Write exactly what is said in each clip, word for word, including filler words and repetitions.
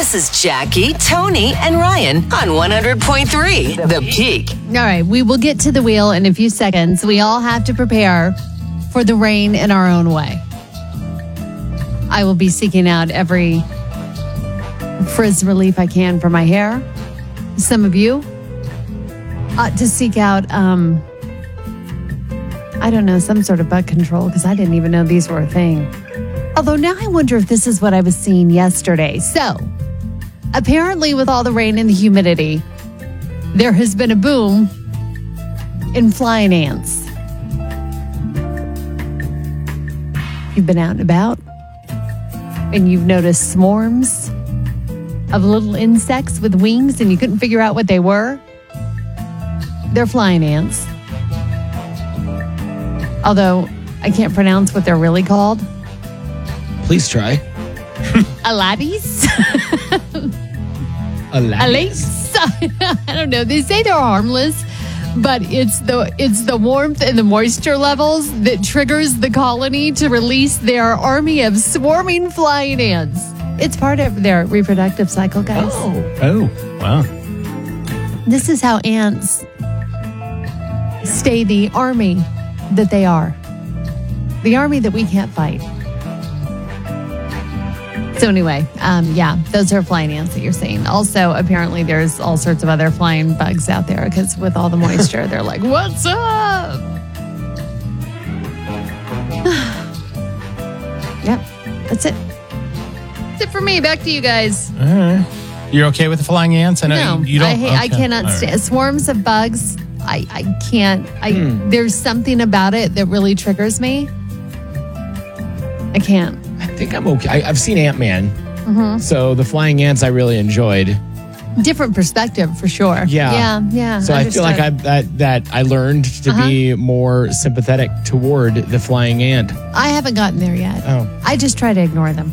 This is Jackie, Tony, and Ryan on one hundred point three The Peak. All right, we will get to the wheel in a few seconds. We all have to prepare for the rain in our own way. I will be seeking out every frizz relief I can for my hair. Some of you ought to seek out, um, I don't know, some sort of bug control, because I didn't even know these were a thing. Although now I wonder if this is what I was seeing yesterday. So, apparently with all the rain and the humidity, there has been a boom in flying ants. You've been out and about, and you've noticed swarms of little insects with wings, and you couldn't figure out what they were. They're flying ants. Although I can't pronounce what they're really called. Please try. Alades? Alades. I don't know. They say they're harmless, but it's the it's the warmth and the moisture levels that triggers the colony to release their army of swarming flying ants. It's part of their reproductive cycle, guys. Oh. Oh, wow. This is how ants stay the army that they are. The army that we can't fight. So anyway, um, yeah, those are flying ants that you're seeing. Also, apparently there's all sorts of other flying bugs out there because with all the moisture, they're like, what's up? Yep, that's it. That's it for me. Back to you guys. All right. You're okay with the flying ants? I know No, you, you don't. I, hate, I okay. cannot All stand right. swarms of bugs. I, I can't. I Hmm. There's something about it that really triggers me. I can't. I think I'm okay. I, I've seen Ant-Man. Mm-hmm. So the flying ants I really enjoyed. Different perspective for sure. Yeah. Yeah. Yeah. So I feel like I understood. that that I learned to Uh-huh. be more sympathetic toward the flying ant. I haven't gotten there yet. Oh. I just try to ignore them.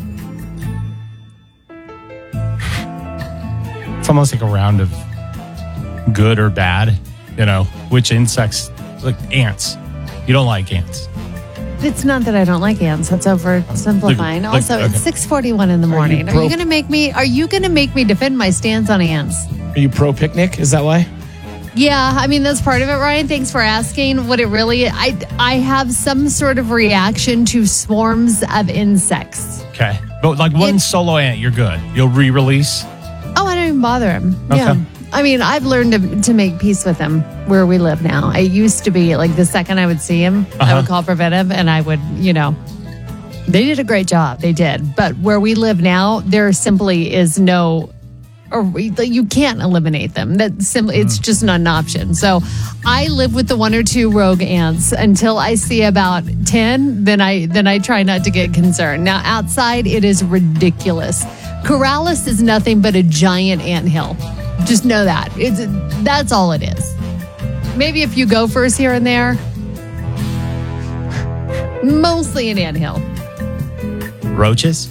It's almost like a round of good or bad. You know, which insects, like ants. You don't like ants. It's not that I don't like ants. That's oversimplifying. Like- Also, okay. it's six forty-one in the morning. Are pro- you going to make me? Are you going to make me defend my stance on ants? Are you pro picnic? Is that why? Yeah, I mean that's part of it, Ryan. Thanks for asking. What it really, I I have some sort of reaction to swarms of insects. Okay. But like one It- solo ant, you're good. You'll re-release. Oh, I don't even bother him. Okay. Yeah. I mean, I've learned to, to make peace with him where we live now. I used to be like the second I would see him, I Uh-huh. would call preventive and I would, you know, they did a great job. They did. But where we live now, there simply is no, or we- like, you can't eliminate them. That simply, it's just not an option. So I live with the one or two rogue ants until I see about ten. Then I then I try not to get concerned. Now outside, it is ridiculous. Corrales is nothing but a giant anthill. Just know that. It's that's all it is. Maybe a few gophers here and there. Mostly an anthill. Roaches?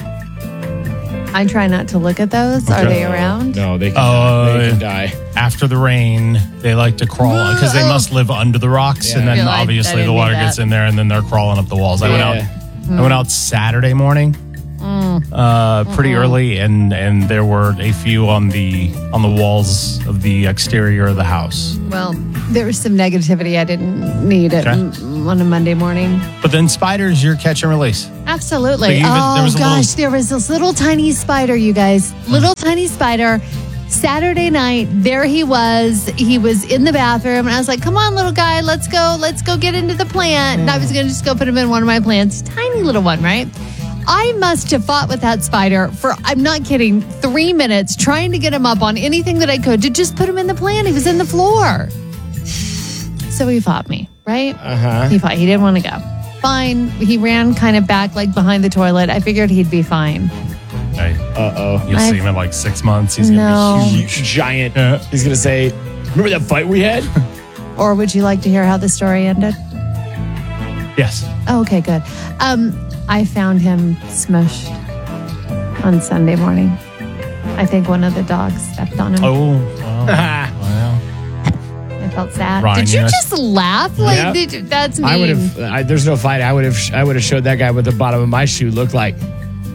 I try not to look at those. Are Okay. they around? No, they can, Oh, they can die. After the rain, they like to crawl because they must live under the rocks, and Yeah. then Yeah, I- I obviously didn't the water do that. gets in there, and then they're crawling up the walls. I went out. Yeah. I went out Saturday morning, uh, pretty early, and and there were a few on the on the walls of the exterior of the house. Well, there was some negativity I didn't need at, Okay. m- on a Monday morning. But then spiders, you're catch and release. Absolutely. Like even- oh, there was a gosh. little- There was this little tiny spider, you guys. Little tiny spider. Saturday night, there he was. He was in the bathroom, and I was like, come on, little guy, let's go. Let's go get into the plant. And I was going to just go put him in one of my plants. Tiny little one, right? I must have fought with that spider for, I'm not kidding, three minutes trying to get him up on anything that I could to just put him in the plant. He was in the floor. So he fought me, right? Uh-huh. He fought. He didn't want to go. Fine. He ran kind of back, like behind the toilet. I figured he'd be fine. Hey, Uh-oh. you'll I've- see him in like six months. He's gonna No. be huge. Huge, giant. Yeah. He's going to say, remember that fight we had? Or would you like to hear how the story ended? Yes. Oh, okay, good. Um, I found him smushed on Sunday morning. I think one of the dogs stepped on him. Oh. Wow. Wow. I felt sad. Ryan, Did you yes. just laugh? Like Yeah. did you- that's mean. I would have. I, there's no fight. I would have. I would have showed that guy what the bottom of my shoe looked like.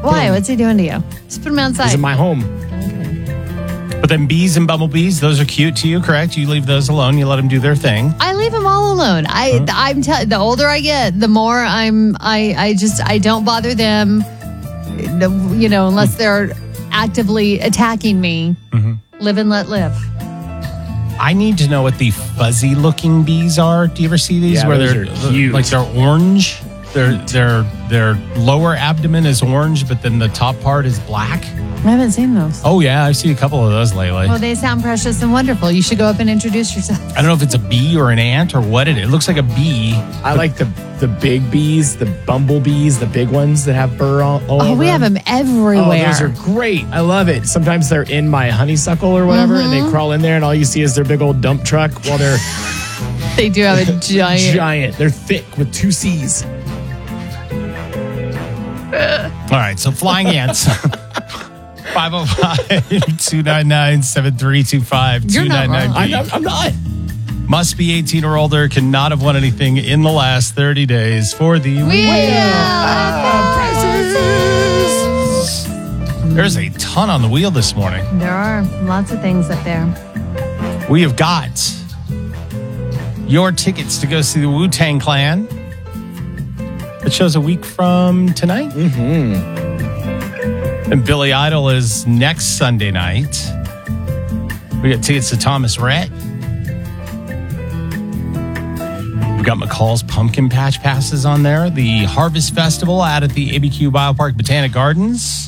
Why? What's he doing to you? Just put him outside. This is my home. But then bees and bumblebees, those are cute to you, correct? You leave those alone. You let them do their thing. I leave them all alone. I, Uh-huh. I'm tell the older I get, the more I'm. I, I just I don't bother them. You know, unless they're actively attacking me. Mm-hmm. Live and let live. I need to know what the fuzzy-looking bees are. Do you ever see these Yeah, where those they're are cute. like they're orange? Their their their lower abdomen is orange, but then the top part is black. I haven't seen those. Oh yeah, I see a couple of those lately. Well, they sound precious and wonderful. You should go up and introduce yourself. I don't know if it's a bee or an ant or what it is. It looks like a bee. I like the the big bees, the bumblebees, the big ones that have burr all, all Oh, over we have them everywhere. Oh, those are great. I love it. Sometimes they're in my honeysuckle or whatever, and Mm-hmm. they crawl in there, and all you see is their big old dump truck while they're They do have a giant. giant. They're thick with two C's. All right, so flying ants. five oh five, two nine nine, seven three two five, You're two not nine wrong. I'm nine not. I'm not. Must be eighteen or older, cannot have won anything in the last thirty days for the Wheel. There's a ton on the wheel this morning. There are lots of things up there. We have got your tickets to go see the Wu-Tang Clan. It shows a week from tonight. Mm-hmm. And Billy Idol is next Sunday night. We got tickets to Thomas Rhett. We've got McCall's Pumpkin Patch Passes on there. The Harvest Festival out at the A B Q Biopark Botanic Gardens.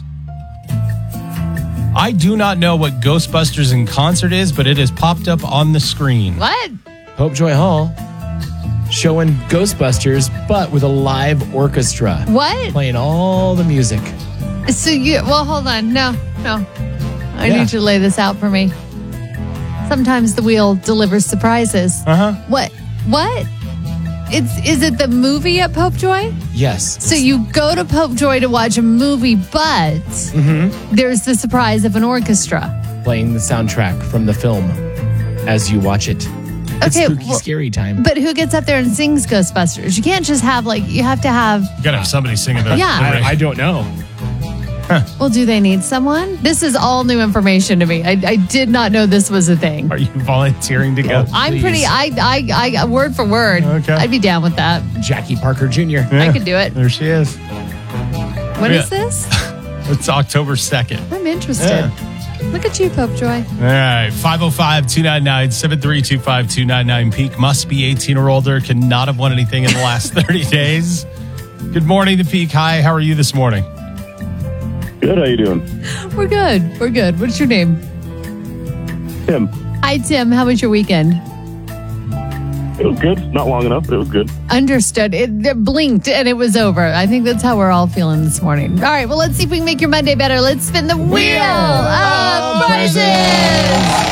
I do not know what Ghostbusters in concert is, but it has popped up on the screen. What? Pope Joy Hall showing Ghostbusters, but with a live orchestra What? playing all the music. So you, well, hold on. No, no. I Yeah. need you to lay this out for me. Sometimes the wheel delivers surprises. Uh-huh. What? What? It's, is it the movie at Pope Joy? Yes. So you go to Pope Joy to watch a movie, but there's the surprise of an orchestra. Playing the soundtrack from the film as you watch it. It's Okay, spooky, well- scary time. But who gets up there and sings Ghostbusters? You can't just have like, you have to have, You gotta have somebody singing the. Yeah. the I, ring. I don't know. well, do they need someone? This is all new information to me. I, I did not know this was a thing. Are you volunteering to go? I'm Please. pretty, I, I, I, word for word, Okay. I'd be down with that. Jackie Parker Junior I could do it. There she is. When Yeah. is this? It's October second. I'm interested. Look at you, Pope Joy. All right. five oh five, two nine nine, seven three two five, two nine nine. Peak must be eighteen or older. Cannot have won anything in the last thirty days. Good morning, the Peak. Hi. How are you this morning? Good, how you doing? We're good. We're good. What's your name? Tim. Hi, Tim. How was your weekend? It was good. Not long enough, but it was good. Understood. It, it blinked and it was over. I think that's how we're all feeling this morning. All right. Well, let's see if we can make your Monday better. Let's spin the wheel of prizes.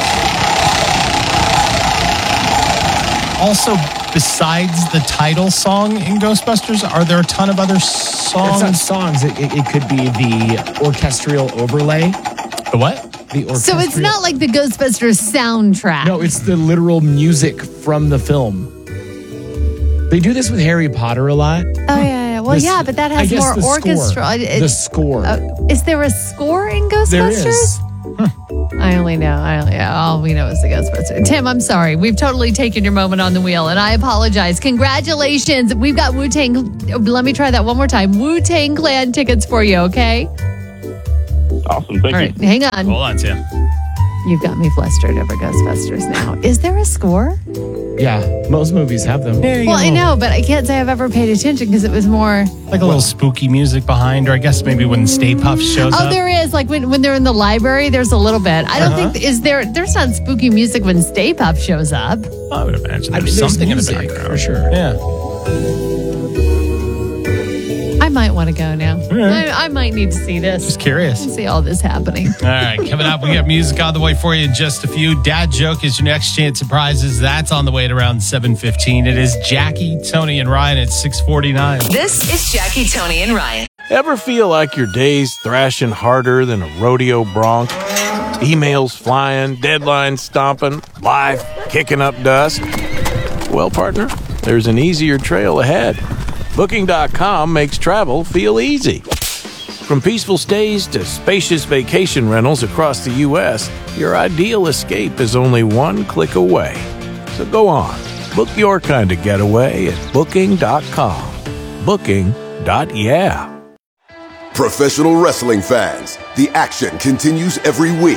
Also, besides the title song in Ghostbusters, are there a ton of other It's not songs? songs. It, it, it could be the orchestral overlay. The what? The So it's orchestral- not like the Ghostbusters soundtrack. No, it's the literal music from the film. They do this with Harry Potter a lot. Oh, yeah, yeah. Well, This- yeah, but that I has guess more the orchestral. Score. It- the score. uh, is there a score in Ghostbusters? there is. I only know. I only, all we know is the Ghostbusters. Tim, I'm sorry. We've totally taken your moment on the wheel, and I apologize. Congratulations. We've got Wu-Tang. Let me try that one more time. Wu-Tang Clan tickets for you, okay? Awesome, thank All you. right. Hang on. Hold on, Tim. You've got me flustered over Ghostbusters now. Is there a score? Yeah, most movies have them. Yeah, you Well, got a I little- know, but I can't say I've ever paid attention because it was more. Like a little spooky music behind, or I guess maybe when Stay Puft shows Oh, up. there is. Like when, when they're in the library, there's a little bit. I don't Uh-huh. think, is there, there's not spooky music when Stay Puft shows up. I would imagine I there's mean, there's something music, in the background. for sure. Yeah. I might want to go now. I, I might need to see this. Just curious. See all this happening. All right, coming up, we got music on the way for you in just a few. Dad Joke is your next chance at prizes. That's on the way at around seven fifteen. It is Jackie, Tony, and Ryan at six forty-nine. This is Jackie, Tony, and Ryan. Ever feel like your day's thrashing harder than a rodeo bronc? Emails flying, deadlines stomping, life kicking up dust? Well, partner, there's an easier trail ahead. Booking dot com makes travel feel easy. From peaceful stays to spacious vacation rentals across the U S, your ideal escape is only one click away. So go on, book your kind of getaway at booking dot com. Booking dot yeah. Professional wrestling fans, the action continues every week.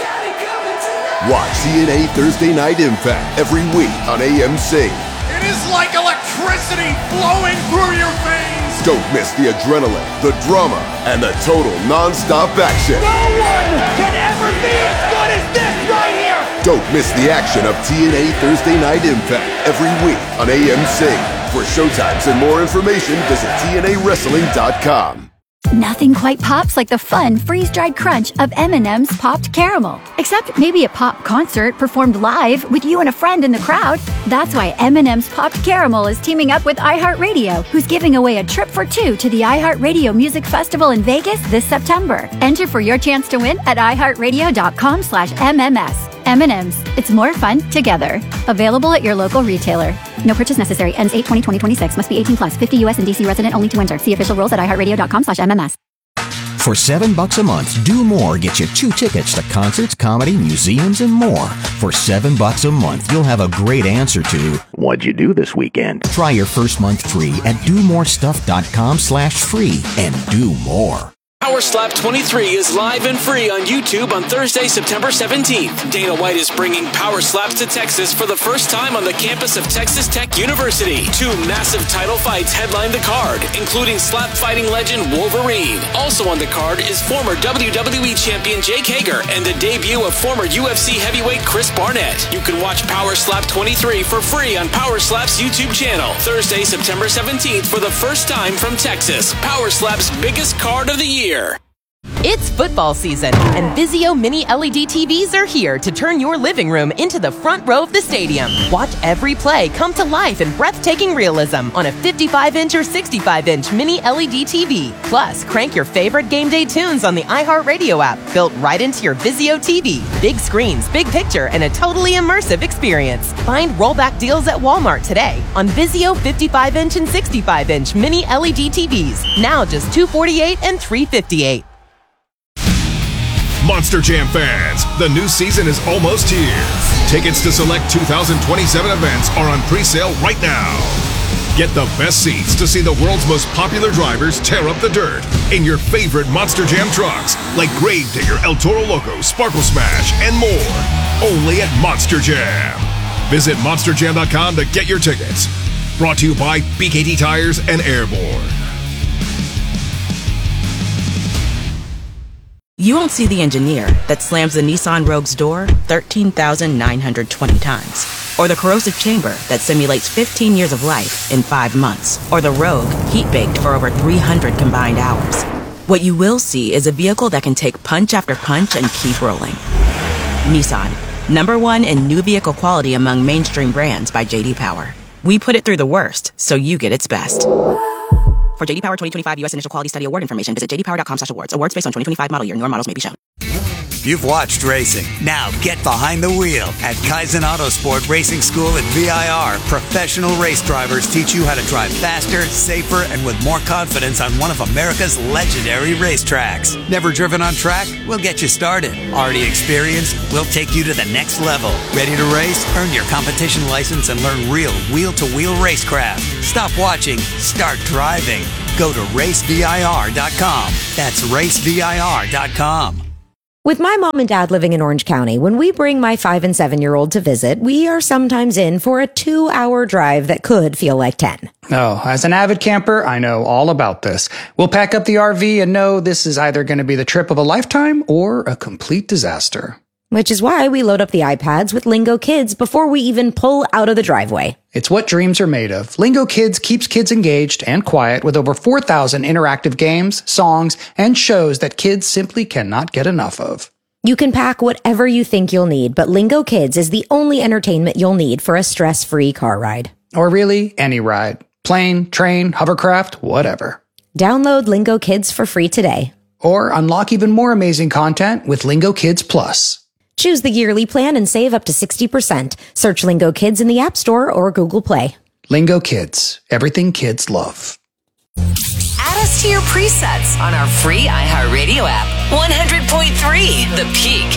Watch T N A Thursday Night Impact every week on A M C. It is like electricity flowing through your veins. Don't miss the adrenaline, the drama, and the total non-stop action. No one can ever be as good as this right here. Don't miss the action of T N A Thursday Night Impact every week on A M C. For showtimes and more information, visit T N A wrestling dot com. Nothing quite pops like the fun, freeze-dried crunch of M and M's Popped Caramel. Except maybe a pop concert performed live with you and a friend in the crowd. That's why M and M's Popped Caramel is teaming up with iHeartRadio, who's giving away a trip for two to the iHeartRadio Music Festival in Vegas this September. Enter for your chance to win at iHeartRadio.com slash MMS. M and M's. It's more fun together. Available at your local retailer. No purchase necessary. Ends eight twenty twenty twenty-six. Must be eighteen plus. fifty U S and D C resident only to enter. See official rules at iHeartRadio.com slash MMS. For seven bucks a month, Do More gets you two tickets to concerts, comedy, museums, and more. For seven bucks a month, you'll have a great answer to what'd you do this weekend? Try your first month free at do more stuff dot com slash free and do more. Power Slap twenty-three is live and free on YouTube on Thursday, September seventeenth. Dana White is bringing Power Slaps to Texas for the first time on the campus of Texas Tech University. Two massive title fights headline the card, including slap fighting legend Wolverine. Also on the card is former W W E champion Jake Hager and the debut of former U F C heavyweight Chris Barnett. You can watch Power Slap twenty-three for free on Power Slap's YouTube channel. Thursday, September seventeenth for the first time from Texas. Power Slap's biggest card of the year. It's football season, and Vizio Mini L E D T Vs are here to turn your living room into the front row of the stadium. Watch every play come to life in breathtaking realism on a fifty-five inch or sixty-five inch Mini L E D T V. Plus, crank your favorite game day tunes on the iHeartRadio app, built right into your Vizio T V. Big screens, big picture, and a totally immersive experience. Find rollback deals at Walmart today on Vizio fifty-five inch and sixty-five inch Mini L E D T Vs. Now just two hundred forty-eight dollars and three hundred fifty-eight dollars. Monster Jam fans, the new season is almost here. Tickets to select two thousand twenty-seven events are on pre-sale right now. Get the best seats to see the world's most popular drivers tear up the dirt in your favorite Monster Jam trucks, like Grave Digger, El Toro Loco, Sparkle Smash, and more. Only at Monster Jam. Visit monster jam dot com to get your tickets. Brought to you by B K T Tires and Airborne. You won't see the engineer that slams the Nissan Rogue's door thirteen thousand nine hundred twenty times. Or the corrosive chamber that simulates fifteen years of life in five months. Or the Rogue heat-baked for over three hundred combined hours. What you will see is a vehicle that can take punch after punch and keep rolling. Nissan, number one in new vehicle quality among mainstream brands by J D Power. We put it through the worst, so you get its best. For J D Power twenty twenty-five U S Initial Quality Study Award information, visit j d power dot com slash awards. Awards based on twenty twenty-five model year. Newer models may be shown. You've watched racing. Now get behind the wheel. At Kaizen Autosport Racing School at V I R, professional race drivers teach you how to drive faster, safer, and with more confidence on one of America's legendary racetracks. Never driven on track? We'll get you started. Already experienced? We'll take you to the next level. Ready to race? Earn your competition license and learn real wheel-to-wheel racecraft. Stop watching. Start driving. Go to race V I R dot com. That's race V I R dot com. With my mom and dad living in Orange County, when we bring my five and seven year old to visit, we are sometimes in for a two hour drive that could feel like ten. Oh, as an avid camper, I know all about this. We'll pack up the R V and know this is either going to be the trip of a lifetime or a complete disaster. Which is why we load up the iPads with Lingo Kids before we even pull out of the driveway. It's what dreams are made of. Lingo Kids keeps kids engaged and quiet with over four thousand interactive games, songs, and shows that kids simply cannot get enough of. You can pack whatever you think you'll need, but Lingo Kids is the only entertainment you'll need for a stress-free car ride. Or really, any ride. Plane, train, hovercraft, whatever. Download Lingo Kids for free today. Or unlock even more amazing content with Lingo Kids Plus. Choose the yearly plan and save up to sixty percent. Search Lingo Kids in the App Store or Google Play. Lingo Kids. Everything kids love. add us to your presets on our free iHeartRadio app. one hundred point three The Peak.